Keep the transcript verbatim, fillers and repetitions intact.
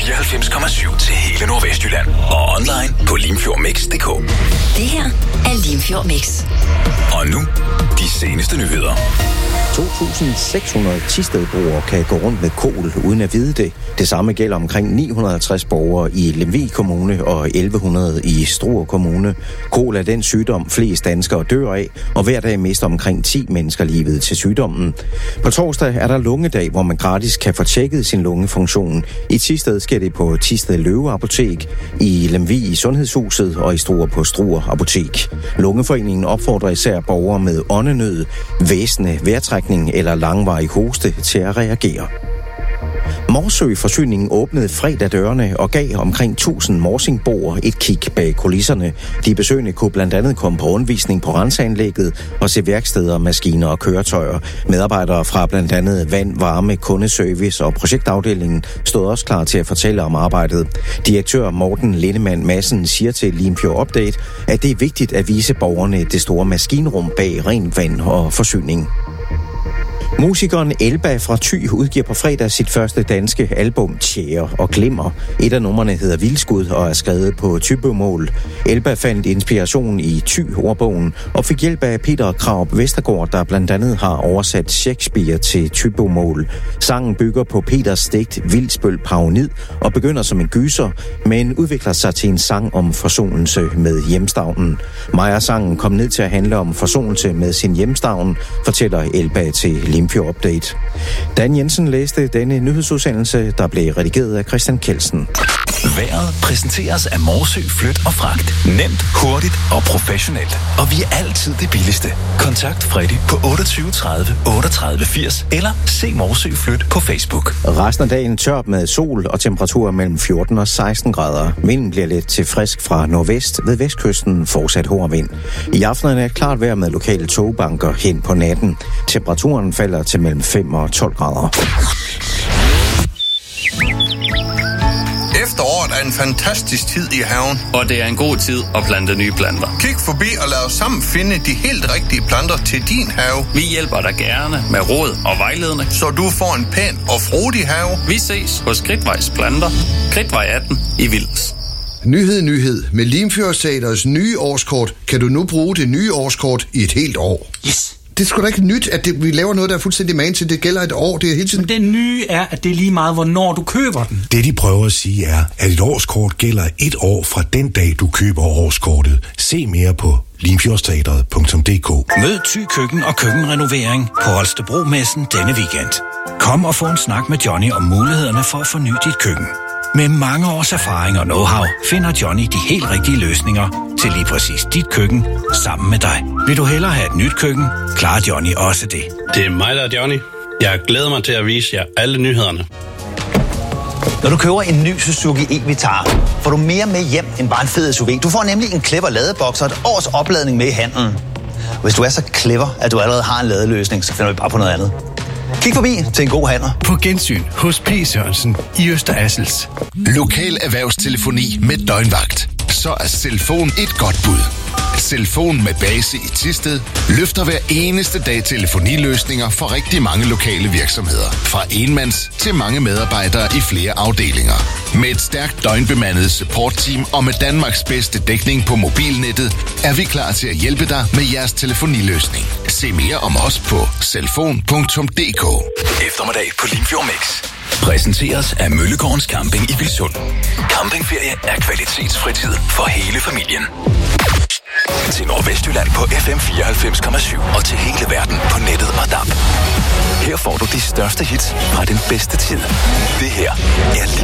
fireoghalvfems komma syv til hele Nordvestjylland. Og online på limfjordmix punktum d k. Det her er Limfjord Mix. Og nu, de seneste nyheder. to tusind seks hundrede Thisted-borgere kan gå rundt med kol uden at vide det. Det samme gælder omkring ni hundrede og halvtreds borgere i Lemvig Kommune og elleve hundrede i Struer Kommune. Kol er den sygdom, flest danskere dør af, og hver dag mister omkring ti mennesker livet til sygdommen. På torsdag er der lungedag, hvor man gratis kan få tjekket sin lungefunktion. I Thisted sker det på Thisted Løve Apotek, i Lemvig i Sundhedshuset og i Struer på Struer Apotek. Lungeforeningen opfordrer især borgere med åndenød, væsende vejrtrækning eller langvarig hoste til at reagere. Morsø Forsyningen åbnede fredag dørene og gav omkring tusind morsingboer et kig bag kulisserne. De besøgende kunne blandt andet komme på rundvisning på renseanlægget og se værksteder, maskiner og køretøjer. Medarbejdere fra blandt andet vand, varme, kundeservice og projektafdelingen stod også klar til at fortælle om arbejdet. Direktør Morten Lindemann Madsen siger til Limfjord Update, at det er vigtigt at vise borgerne det store maskinrum bag rent vand og forsyning. Musikeren Elba fra Thy udgiver på fredag sit første danske album Tjære og Glimmer. Et af numrene hedder Vildskud og er skrevet på Thybomål. Elba fandt inspiration i Thy-ordbogen og fik hjælp af Peter Krarup Vestergaard, der blandt andet har oversat Shakespeare til Thybomål. Sangen bygger på Peters digt Vildsbøl Paronid og begynder som en gyser, men udvikler sig til en sang om forsonelse med hjemstavnen. Maja-sangen kom ned til at handle om forsonelse med sin hjemstavn, fortæller Elba til Limfjord Update. Dan Jensen læste denne nyhedsudsendelse, der blev redigeret af Christian Kelsen. Vejret præsenteres af Morsø Flyt og Fragt. Nemt, hurtigt og professionelt. Og vi er altid det billigste. Kontakt Freddy på otteogtyve tredive otteogtredive firs eller se Morsø Flyt på Facebook. Resten af dagen tørt med sol og temperaturer mellem fjorten og seksten grader. Vinden bliver lidt til frisk fra nordvest, ved vestkysten fortsat hård vind. I aftenen er det klart vejr med lokale togbanker hen på natten. Temperaturen falder til mellem fem og tolv grader. Efteråret er en fantastisk tid i haven. Og det er en god tid at plante nye planter. Kig forbi og lad os sammen finde de helt rigtige planter til din have. Vi hjælper dig gerne med råd og vejledning, så du får en pæn og frodig have. Vi ses hos Kridtvejs Planter, Kridtvej atten i Vilders. Nyhed, nyhed. Med Limfjord Teaters nye årskort kan du nu bruge det nye årskort i et helt år. Yes. Det er sgu da ikke nyt, at det, vi laver noget, der er fuldstændig man til. Det gælder et år. Det er hele tiden. Men det nye er, at det er lige meget, hvornår du køber den. Det, de prøver at sige, er, at et årskort gælder et år fra den dag, du køber årskortet. Se mere på limfjordsteatret punktum d k. Mød Thy Køkken og køkkenrenovering på Holstebro-messen denne weekend. Kom og få en snak med Johnny om mulighederne for at forny dit køkken. Med mange års erfaring og know-how finder Johnny de helt rigtige løsninger til lige præcis dit køkken sammen med dig. Vil du hellere have et nyt køkken, klarer Johnny også det. Det er mig, der er Johnny. Jeg glæder mig til at vise jer alle nyhederne. Når du køber en ny Suzuki e-Vitara, får du mere med hjem end bare en fed S U V. Du får nemlig en clever ladeboks og et års opladning med i handlen. Hvis du er så clever, at du allerede har en ladeløsning, så finder vi bare på noget andet. Kig forbi til en god handler. På gensyn hos P. Sørensen i Øster Assels. Lokal erhvervstelefoni med døgnvagt. Så er Selfon et godt bud. Selfon med base i Thisted løfter hver eneste dag telefoniløsninger for rigtig mange lokale virksomheder. Fra enmands til mange medarbejdere i flere afdelinger. Med et stærkt døgnbemandet supportteam og med Danmarks bedste dækning på mobilnettet, er vi klar til at hjælpe dig med jeres telefoniløsning. Se mere om os på selfon punktum d k. Eftermiddag på Limfjord Mix præsenteres af Møllegårdens Camping i Vilsund. Campingferie er kvalitetsfritid for hele familien. Til Nordvestjylland på F M fireoghalvfems komma syv og til hele verden på nettet og D A B. Her får du de største hits fra den bedste tid. Det her er